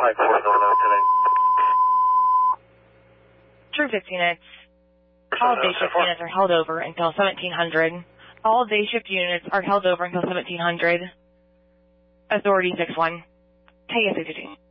True 6 units. All day shift units are held over until 1700. All day shift units are held over until 1700. Authority 6-1. KS-62.